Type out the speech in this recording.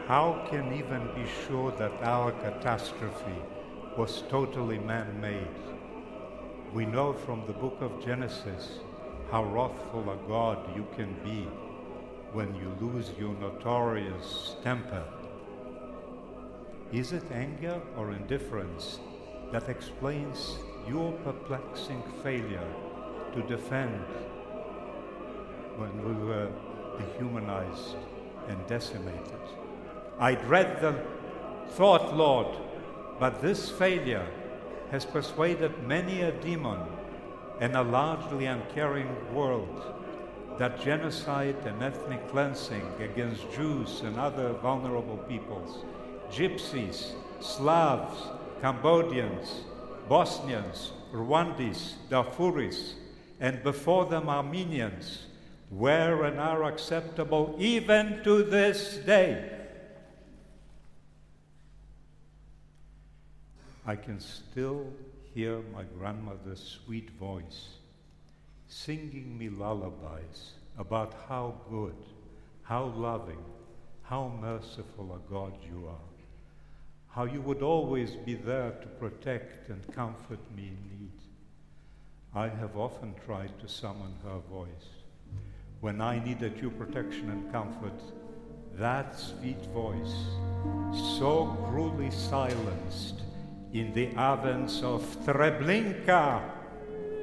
how can even be sure that our catastrophe was totally man-made? We know from the book of Genesis how wrathful a God you can be when you lose your notorious temper. Is it anger or indifference that explains your perplexing failure to defend when we were dehumanized and decimated? I dread the thought, Lord, but this failure has persuaded many a demon and a largely uncaring world that genocide and ethnic cleansing against Jews and other vulnerable peoples, Gypsies, Slavs, Cambodians, Bosnians, Rwandese, Darfuris, and before them Armenians, were and are acceptable even to this day. I can still hear my grandmother's sweet voice singing me lullabies about how good, how loving, how merciful a God you are, how you would always be there to protect and comfort me in need. I have often tried to summon her voice. When I needed your protection and comfort, that sweet voice, so cruelly silenced in the Avens of Treblinka,